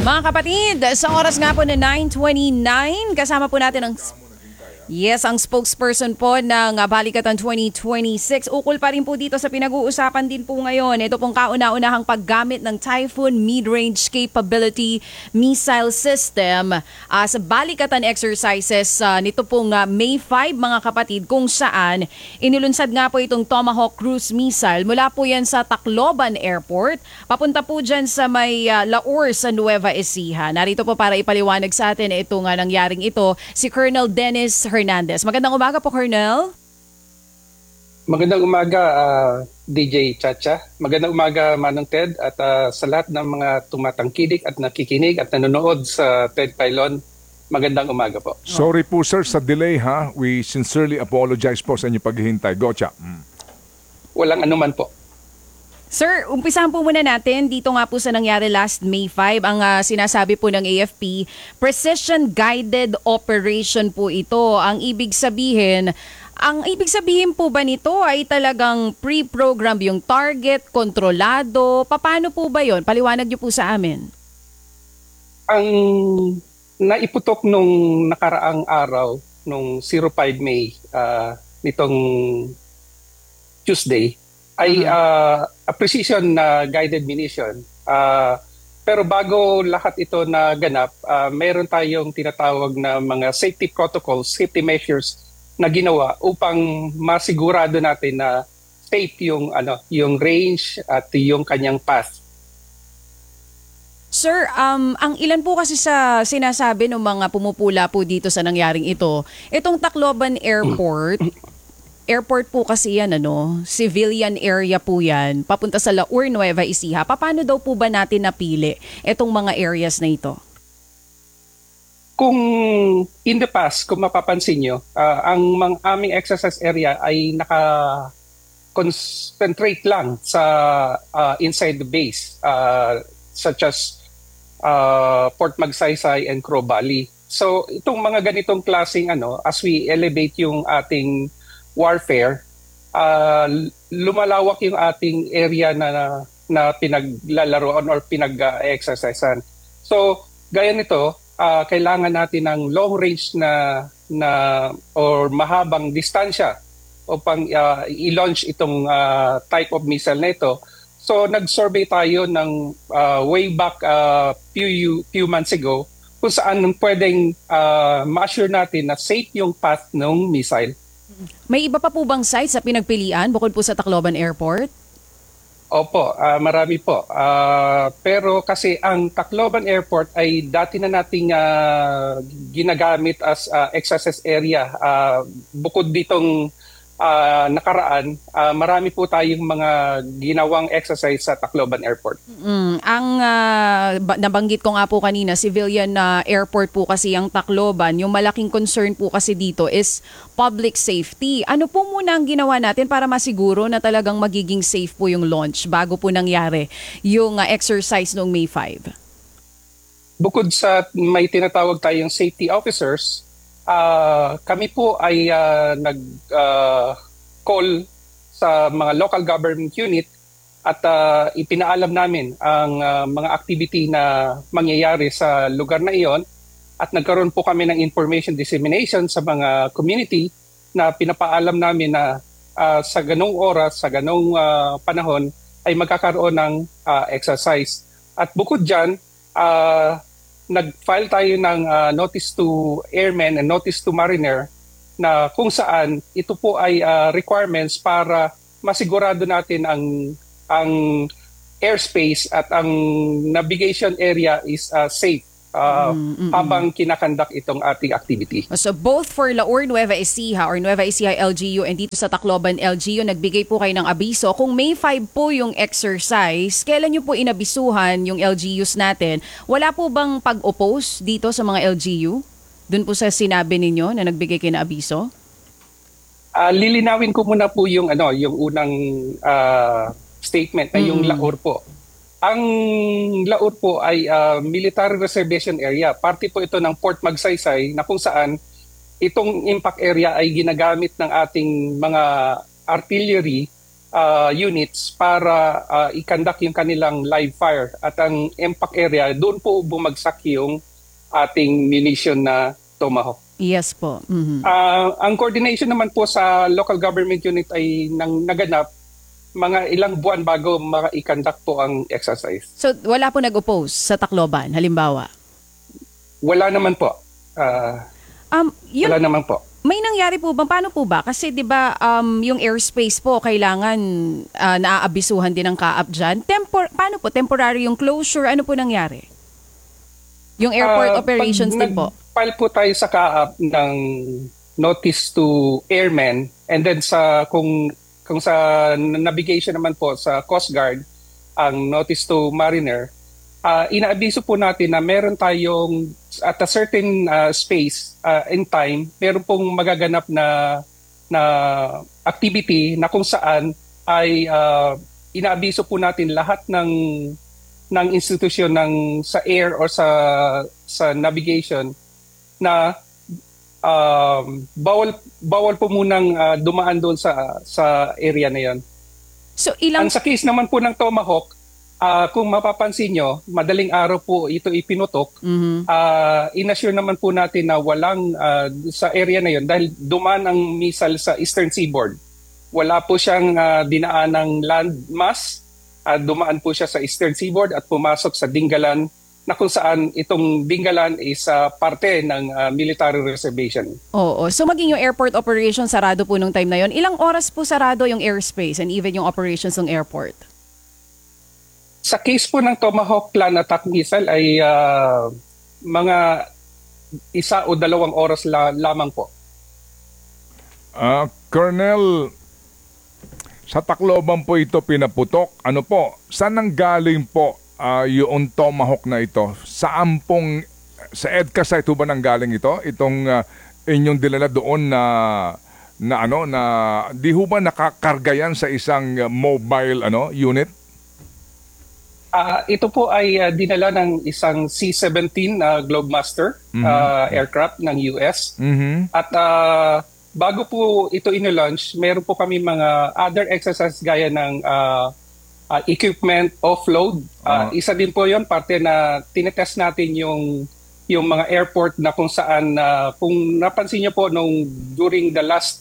Mga kapatid, sa oras nga po na 9:29, kasama po natin ang ang spokesperson po ng Balikatan 2026. Ukol pa rin po dito sa pinag-uusapan din po ngayon. Ito pong kauna-unahang paggamit ng Typhoon Mid-Range Capability Missile System sa Balikatan exercises nito pong May 5, mga kapatid, kung saan inilunsad nga po itong Tomahawk Cruise Missile. Mula po yan sa Tacloban Airport, papunta po dyan sa may Laur sa Nueva Ecija. Narito po para ipaliwanag sa atin ito nga nangyaring ito, si Colonel Dennis Hernandez. Magandang umaga po, Colonel. Magandang umaga, DJ Chacha. Magandang umaga, Manong Ted, at sa lahat ng mga tumatangkilik at nakikinig at nanonood sa Ted Pylon. Magandang umaga po. Sorry po, sir, sa delay, ha? We sincerely apologize po sa inyong paghihintay. Gocha. Walang anuman po. Sir, umpisahan po muna natin dito nga po sa nangyari last May 5. Ang sinasabi po ng AFP, Precision Guided Operation po ito. Ang ibig sabihin po ba nito ay talagang pre-program yung target, kontrolado? Paano po ba yon? Paliwanag niyo po sa amin. Ang naiputok nung nakaraang araw, nung 05 May, nitong Tuesday, ay a precision na guided munition. Pero bago lahat ito na ganap, mayroon tayong tinatawag na mga safety protocols, safety measures na ginawa upang masigurado natin na safe yung range at yung kanyang path. Sir, ang ilan po kasi sa sinasabi ng mga pumupula po dito sa nangyaring ito, itong Tacloban Airport po kasi yan, civilian area po yan, papunta sa Laur, Nueva Ecija. Paano daw po ba natin napili itong mga areas na ito? Kung in the past, kung mapapansin nyo, ang aming exercise area ay naka-concentrate lang sa inside the base, such as Port Magsaysay and Crow Valley. So itong mga ganitong klaseng as we elevate yung ating warfare, lumalawak yung ating area na pinaglalaroan or pinag-exercisean. So, gaya nito, kailangan natin ng long range na or mahabang distansya upang i-launch itong type of missile na ito. So, nag-survey tayo ng way back few months ago kung saan pwedeng ma-assure natin na safe yung path ng missile. May iba pa po bang site sa pinagpilian bukod po sa Tacloban Airport? Opo, marami po. Pero kasi ang Tacloban Airport ay dati na nating ginagamit as exercise area. Bukod ditong nakaraan, marami po tayong mga ginawang exercise sa Tacloban Airport. Ang nabanggit ko nga po kanina, civilian airport po kasi ang Tacloban. Yung malaking concern po kasi dito is public safety. Ano po muna ang ginawa natin para masiguro na talagang magiging safe po yung launch bago po nangyari yung exercise noong May 5? Bukod sa may tinatawag tayong safety officers, kami po ay nag-call sa mga local government unit at ipinaalam namin ang mga activity na mangyayari sa lugar na iyon at nagkaroon po kami ng information dissemination sa mga community na pinapaalam namin na sa ganong oras, sa ganong panahon ay magkakaroon ng exercise. At bukod dyan, nag-file tayo ng notice to airmen and notice to mariner na kung saan ito po ay requirements para masigurado natin ang airspace at ang navigation area is safe habang kinakandak itong ating activity. So both for Laur, Nueva Ecija or Nueva Ecija LGU and dito sa Tacloban LGU, nagbigay po kayo ng abiso. Kung May 5 po yung exercise, kailan nyo po inabisuhan yung LGUs natin? Wala po bang pag-oppose dito sa mga LGU? Doon po sa sinabi ninyo na nagbigay kayo ng abiso? Lilinawin ko muna po yung unang statement na yung Laur po. Ang Laur po ay military reservation area. Parte po ito ng Port Magsaysay na kung saan itong impact area ay ginagamit ng ating mga artillery units para i-conduct yung kanilang live fire. At ang impact area, doon po bumagsak yung ating munition na Tomahawk. Yes po. Mhm. Ang coordination naman po sa local government unit ay naganap mga ilang buwan bago i-conduct po ang exercise. So wala po nag-oppose sa Tacloban, halimbawa? Wala naman po. Wala naman po. May nangyari po ba? Paano po ba? Kasi 'di ba yung airspace po kailangan naaabisuhan din ng kaap diyan. Paano po temporary yung closure? Ano po nangyari? Yung airport operations din po. File po tayo sa kaap ng notice to airmen, and then kung sa navigation naman po sa Coast Guard ang notice to mariner, inaabiso po natin na meron tayong at a certain space in time, meron pong magaganap na activity na kung saan ay inaabiso po natin lahat ng institusyon sa air or sa navigation na bawal po munang dumaan doon sa area na 'yon. So Ang sa case naman po ng Tomahawk, kung mapapansin nyo, madaling araw po ito ipinutok. Inassure naman po natin na walang sa area na 'yon dahil dumaan ang missile sa eastern seaboard. Wala po siyang dinaan ng land mass. Dumaan po siya sa eastern seaboard at pumasok sa Dingalan, na kung saan itong Dingalan is parte ng military reservation. Oo. So maging yung airport operation sarado po nung time na yon. Ilang oras po sarado yung airspace and even yung operations ng airport? Sa case po ng Tomahawk Plan Attack Missile ay mga 1 o 2 oras lamang po. Colonel, sa Tacloban po ito pinaputok. Ano po? Saan nanggaling po yung Tomahawk na ito? Saan pong, sa EDCA site ba nanggaling ito? Itong inyong dinala doon na di ho ba nakakarga yan sa isang mobile unit? Ito po ay dinala ng isang C-17 Globemaster aircraft ng US. At bago po ito inilaunch, meron po kami mga other exercise gaya ng equipment offload. Isa din po 'yon, parte na tinetest natin yung mga airport na kung saan kung napansin niyo po during the last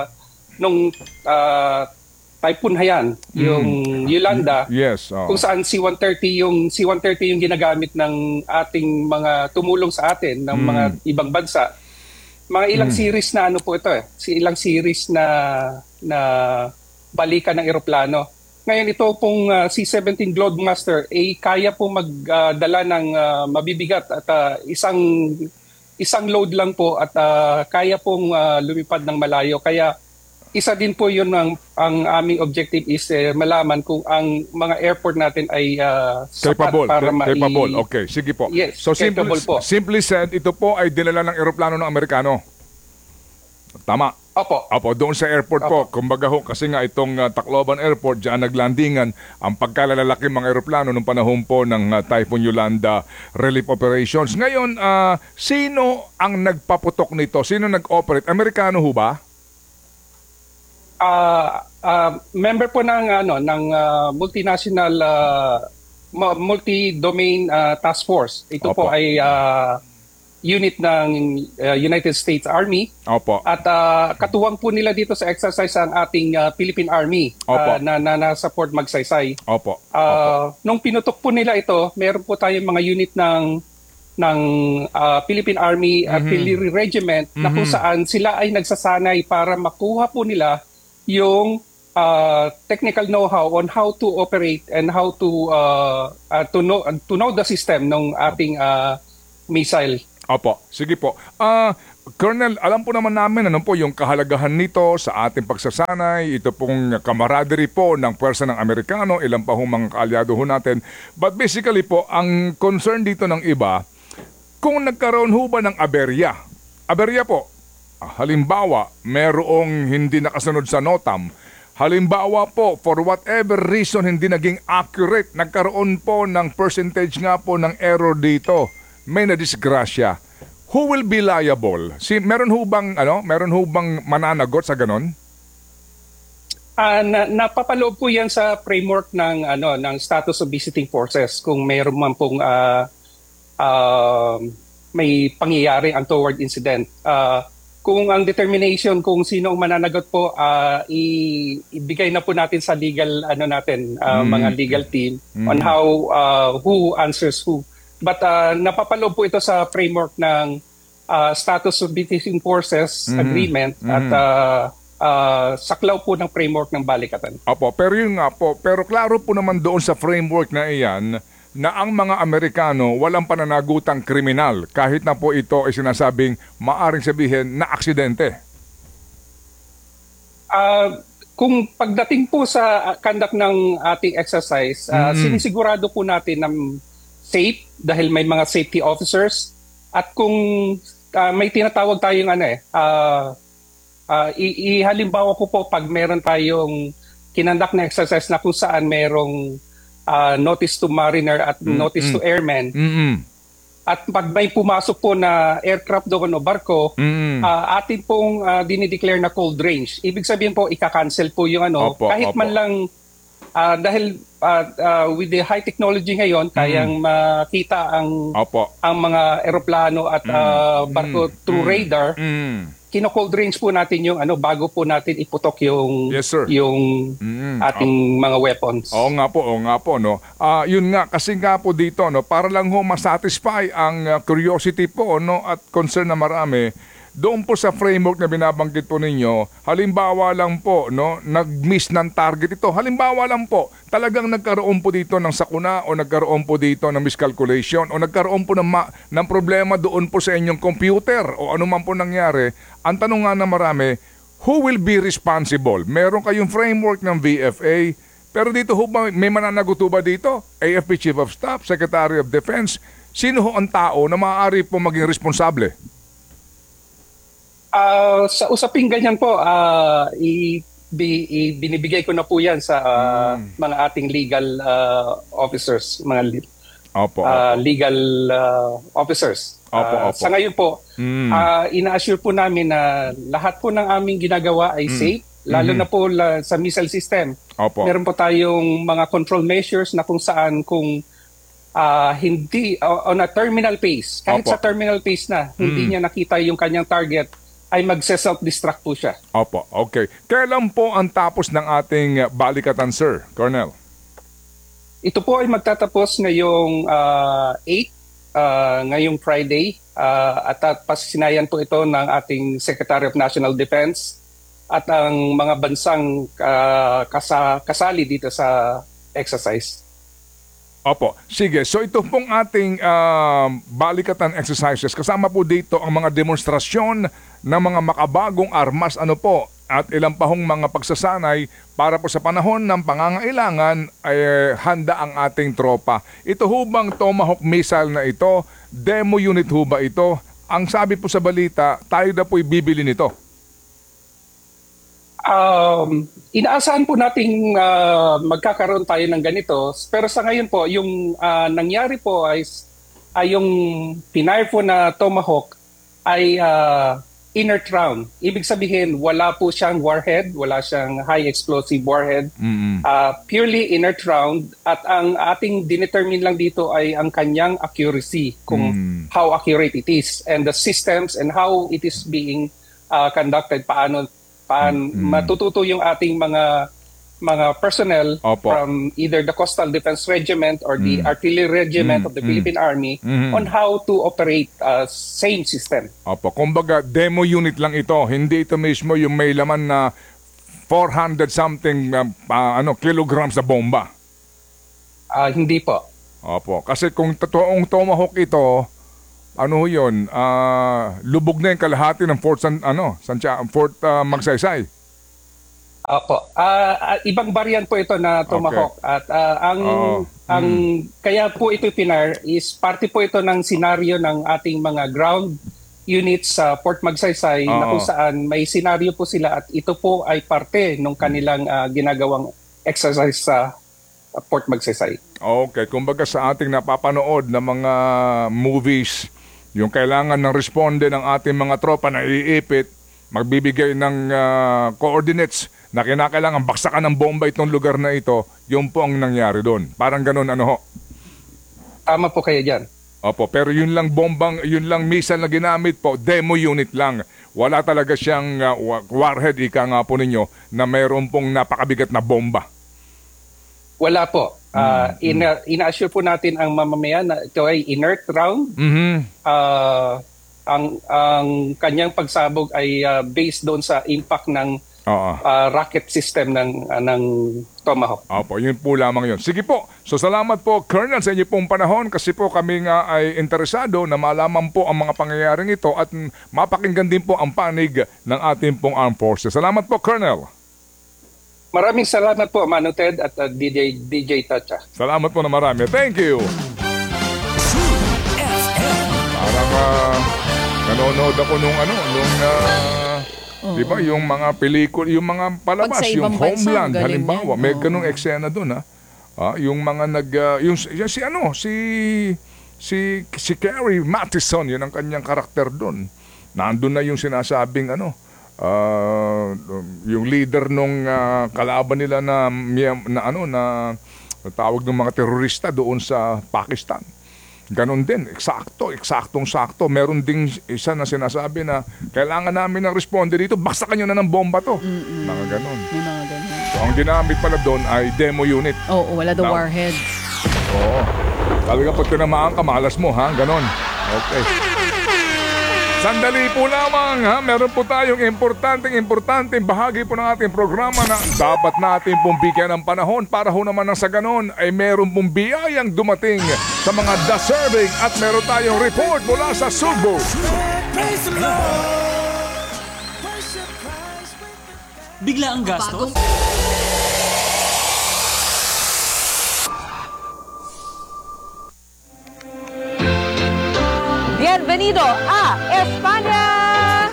Typhoon Haiyan, yung Yolanda, yes, kung saan C-130 yung ginagamit ng ating mga tumulong sa atin ng mga ibang bansa. Mga ilang series na po ito ilang series na balikan ng eroplano. Ngayon ito pong C-17 Globemaster kaya pong magdala ng mabibigat at isang load lang po at kaya pong lumipad ng malayo. Kaya isa din po yun ang aming objective is malaman kung ang mga airport natin ay sapat para capable. Okay, sige po. Yes, so simply said, ito po ay dinala ng eroplano ng Amerikano. Tama. Opo, doon sa airport po. Kumbaga ho, kasi nga itong Tacloban Airport, diyan naglandingan ang pagkalalaki mga eroplano nung panahon po ng Typhoon Yolanda relief operations. Ngayon, sino ang nagpaputok nito? Sino nag-operate? Amerikano ho ba? Member po ng multinational multi-domain task force. Ito po ay unit ng United States Army. Opo. At katuwang po nila dito sa exercise ang ating Philippine Army na support magsaysay. Opo. Nung pinutok po nila ito, meron po tayong mga unit ng Philippine Army Artillery Regiment na kung saan sila ay nagsasanay para makuha po nila yung technical know-how on how to operate and how to know the system ng ating missile. Opo, sige po. Colonel, alam po naman namin yung kahalagahan nito sa ating pagsasanay, ito pong camaraderie po ng pwersa ng Amerikano, ilan pa mga kaalyado ho natin. But basically po, ang concern dito ng iba, kung nagkaroon ho ba ng aberya po, halimbawa, merong hindi nakasunod sa NOTAM, halimbawa po, for whatever reason, hindi naging accurate, nagkaroon po ng percentage nga po ng error dito, may nadisgrasya. Who will be liable? Meron ho bang mananagot sa ganon? Napapaloob po 'yan sa framework ng status of visiting forces kung mayroon man pong may pangyayari untoward incident. Kung ang determination kung sino ang mananagot po, ibigay na po natin sa legal mga legal team on how who answers who. But napapaloob po ito sa framework ng status of visiting forces agreement at saklaw po ng framework ng balikatan. Opo, pero yun nga po, pero klaro po naman doon sa framework na iyan na ang mga Amerikano walang pananagutang kriminal kahit na po ito ay sinasabing maaring sabihin na aksidente. Kung pagdating po sa conduct ng ating exercise, sinisigurado po natin na safe dahil may mga safety officers at kung may tinatawag tayong ihalimbawa ko po pag meron tayong kinandak na exercise na kung saan merong notice to mariner at notice to airmen. At pag may pumasok po na aircraft doon o barko, atin pong dinideclare na cold range. Ibig sabihin po, ika-cancel po yung kahit man lang dahil with the high technology ngayon, kayang makita ang mga eroplano at barko through radar. Kino-cold range po natin yung bago po natin iputok yung ating mga weapons. Oo nga po no. Yun nga kasi nga po dito no, para lang ho masatisfy ang curiosity po no at concern na marami. Doon po sa framework na binabanggit po ninyo, halimbawa lang po, no, nag-miss ng target ito. Halimbawa lang po, talagang nagkaroon po dito ng sakuna o nagkaroon po dito ng miscalculation o nagkaroon po ng problema doon po sa inyong computer o ano man po nangyari. Ang tanong nga na marami, who will be responsible? Meron kayong framework ng VFA, pero dito ho ba, may mananagot ba dito? AFP Chief of Staff, Secretary of Defense, sino ho ang tao na maaari po maging responsable? Sa usaping ganyan po, binibigay ko na po yan sa mga ating legal officers, mga legal officers. Sa ngayon po, ina-assure po namin na lahat po ng aming ginagawa ay safe, lalo na po sa missile system. Meron po tayong mga control measures na kung saan kung hindi on a terminal phase, kahit sa terminal phase na, hindi niya nakita yung kanyang target, ay magse-self-destruct po siya. Opo, okay. Kailan po ang tapos ng ating balikatan, sir, Colonel? Ito po ay magtatapos ngayong 8, ngayong Friday, at pasisinayan po ito ng ating Secretary of National Defense at ang mga bansang kasali dito sa exercise. Opo. Sige. So ito pong ating balikatan exercises. Kasama po dito ang mga demonstrasyon ng mga makabagong armas at ilang pahong mga pagsasanay para po sa panahon ng pangangailangan ay handa ang ating tropa. Ito ho bang Tomahawk missile na ito? Demo unit ho ba ito? Ang sabi po sa balita, tayo na po'y bibili nito. Inaasahan po nating magkakaroon tayo ng ganito, pero sa ngayon po yung nangyari po ay yung pinire po na Tomahawk ay inert round. Ibig sabihin wala po siyang warhead, wala siyang high explosive warhead. Purely inert round, at ang ating dinetermine lang dito ay ang kanyang accuracy, kung how accurate it is and the systems and how it is being conducted, paano matututo yung ating mga personnel from either the Coastal Defense Regiment or the Artillery Regiment of the Philippine Army on how to operate same system. Opo, kumbaga demo unit lang ito, hindi ito mismo yung may laman na 400 something kilograms na bomba. Hindi po. Opo, kasi kung totoong Tomahawk ito, yun? Lubog na yung kalahati ng Fort Magsaysay. Opo. Ibang variant po ito na Tomahawk. Okay. At ang kaya po ito pinar is parte po ito ng senaryo ng ating mga ground units sa Fort Magsaysay na kung saan may senaryo po sila at ito po ay parte ng kanilang ginagawang exercise sa Fort Magsaysay. Okay. Kumbaga sa ating napapanood na mga movies, yung kailangan ng responde ng ating mga tropa na iipit, magbibigay ng coordinates na kinakailangan baksakan ng bomba itong lugar na ito, yun po ang nangyari doon. Parang ganun ano ho. Tama po kayo dyan. Opo, pero yun lang missile na ginamit po, demo unit lang. Wala talaga siyang warhead, ika nga po ninyo, na mayroon pong napakabigat na bomba. Wala po. Ina-assure po natin ang mamamayan na ito ay inert round. Ang kanyang pagsabog ay based doon sa impact ng rocket system ng Tomahawk. Opo, yun po lamang yun. Sige po. So salamat po, Colonel, sa inyo pong panahon kasi po kami nga ay interesado na malaman po ang mga pangyayaring ito at mapakinggan din po ang panig ng ating pong armed forces. Salamat po, Colonel. Maraming salamat po, Manu Ted at DJ Tacha. Salamat po na marami. Thank you. Parang nanonood ako nung di ba, yung mga pelikula, yung mga palabas, Pag sa yung ibang bansa, Homeland, galing halimbawa, yan. may ganung eksena doon yung mga si Carrie Mathison, yun ang kanyang karakter doon. Nandun na yung sinasabing yung leader nung kalaban nila na tawag ng mga terorista doon sa Pakistan. Ganon din, eksaktong-sakto. Meron ding isa na sinasabi na kailangan namin ng responde dito, baksakan nyo na ng bomba to. Mga ganon. May mga ganun. So, ang ginamit pala doon ay demo unit. Oo, wala daw warhead. Oo. Talaga pag tinamaan ka, malas mo, ha? Ganon. Okay. Sandali po lamang, ha? Meron po tayong importanteng bahagi po ng ating programa na dapat natin pong bigyan ng panahon para ho naman sa ganon ay meron pong biyayang dumating sa mga deserving at meron tayong report mula sa Subo. Bigla ang gastos? Bienvenido a España!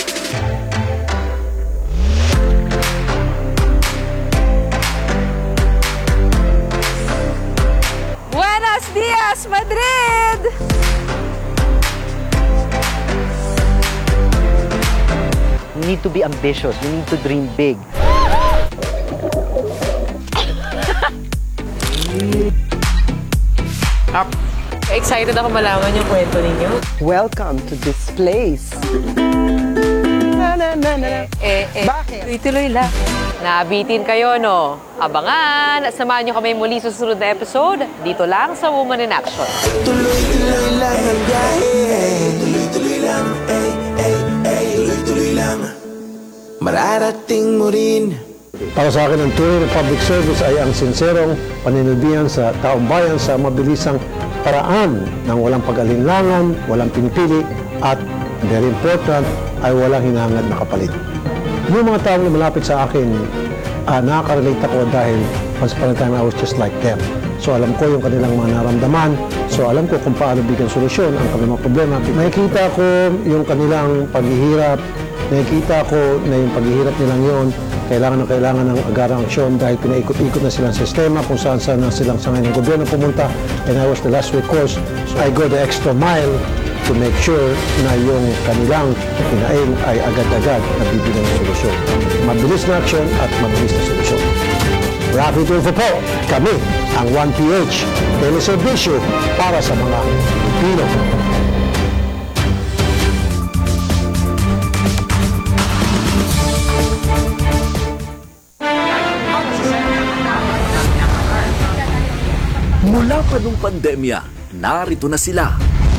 Buenos días, Madrid! We need to be ambitious. We need to dream big. Excited ako malaman yung kwento ninyo. Welcome to this place. Bakit? Tuloy lang. Naabitin kayo, no? Abangan at samahan nyo kami muli sa susunod na episode dito lang sa Woman in Action. Tuloy-tuloy lang ang biyahe. Tuloy-tuloy lang, tuloy-tuloy lang. Mararating mo rin. Para sa akin, ang tunay na public service ay ang sinserong paninilbihan sa taong bayan sa mabilisang paraan ng walang pag-alinlangan, walang pinipili, at very important, ay walang hinangad na kapalit. Yung mga taong malapit sa akin, nakaka-relate ako dahil once upon a time I was just like them. So alam ko yung kanilang mga naramdaman, so alam ko kung paano bigyan solusyon ang kanilang mga problema. Nakikita ko yung kanilang paghihirap, nakikita ko na yung paghihirap nilang yon kailangan ng agarang aksyon dahil pinaikot-ikot na silang sistema kung saan na silang sa ngayon ng gobyerno pumunta, and I was the last recourse. So I go the extra mile to make sure na yung kanilang hinaing ay agad-agad nabibigyan ng solusyon. Mabilis na aksyon at mabilis na solusyon. Rafi Tulfo po, kami ang 1PH, teleservisyo para sa mga Pilipino. Mula pa nung pandemya, narito na sila.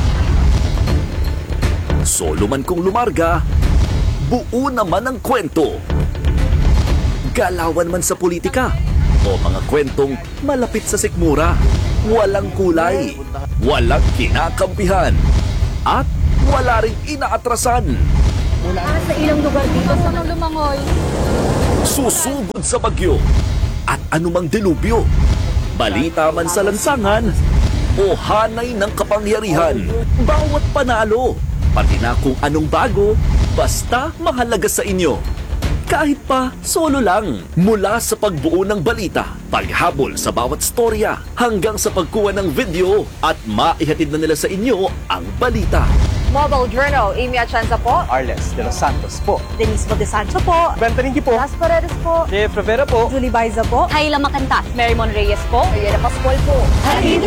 Solo man kung lumarga, buo naman ang kwento. Galawan man sa politika, o mga kwentong malapit sa sikmura, walang kulay, walang kinakampihan, at wala ring inaatrasan. Sa ilang lugar dito sa Lumangoy. Susugod sa bagyo at anumang delubyo. Balita man sa lansangan o hanay ng kapangyarihan. Bawat panalo, pati na kung anong bago, basta mahalaga sa inyo. Kahit pa solo lang. Mula sa pagbuo ng balita, paghabol sa bawat storya, hanggang sa pagkuha ng video at maihatid na nila sa inyo ang balita. Mobile Journal, Amy Atienza po. Arles de los Santos po. Denise Modesancho po. Bentaningki po. Las Paredes po. Jeff Rivera po. Julie Baiza po. Kayla Macantas. Marymon Reyes po. Ariela Pascual po. Halina